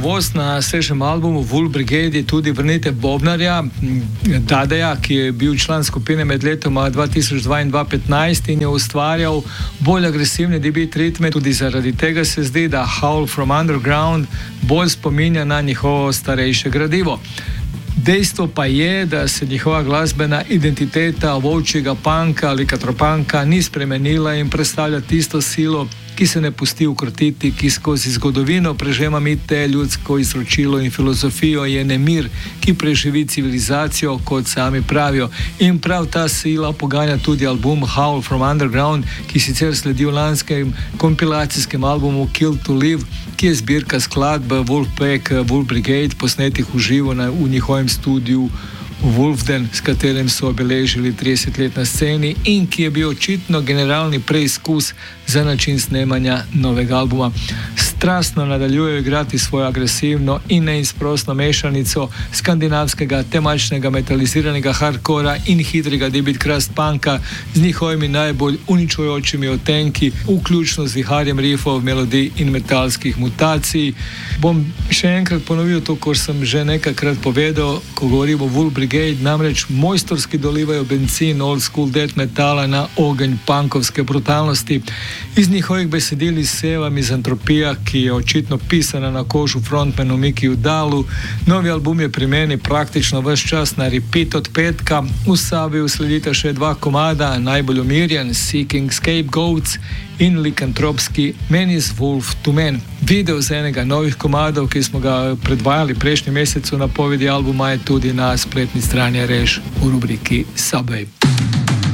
novost na svežem albumu Wolf Brigade je tudi vrnitev bobnarja Dadeja, ki je bil član skupine med letoma 2002 in 2015 in je ustvarjal bolj agresivni debit ritme. Tudi zaradi tega se zdi, da Howl from Underground bolj spominja na njihovo starejše gradivo. Dejstvo pa je, da se njihova glasbena identiteta volčjega panka ali katropanka ni spremenila in predstavlja tisto silo, ki se ne pusti ukrotiti, ki skozi zgodovino prežema mite, ljudsko izročilo in filozofijo, je nemir, ki preživi civilizacijo, kot sami pravijo. In prav ta sila poganja tudi album Howl from Underground, ki sicer sledi v lanskem kompilacijskem albumu Kill to Live, ki je zbirka skladb Wolfpack Wolf Brigade, posnetih v živo v njihovem studiu Wolfden, s katerim so obeležili 30 let na sceni in ki je bil očitno generalni preizkus za način snemanja novega albuma. Strastno nadaljujejo igrati svojo agresivno in neizprosno mešanico skandinavskega temačnega metaliziranega hardcora in hitrega debit crust punka z njihovimi najbolj uničujočimi odtenki, vključno z viharjem riffov, melodij in metalskih mutacij. Bom še enkrat ponovil to, kar sem že nekajkrat povedal, ko govorim o Wolf Brigade, namreč mojstorski dolivajo bencin old school death metala na ogenj punkovske brutalnosti. Iz njihovih besedil izseva mizantropija, ki je očitno pisana na kožu frontmanu Mikiju Dalu. Novi album je pri meni praktično ves čas na repeat od petka. V Savi sledita še 2 komada, najbolj umirjen Seeking Scapegoats in likantropski Man is Wolf to Man. Video z enega novih komadov, ki smo ga predvajali prejšnji mesec v napovedi albuma, je tudi na spletni strani Reš v rubriki Subway.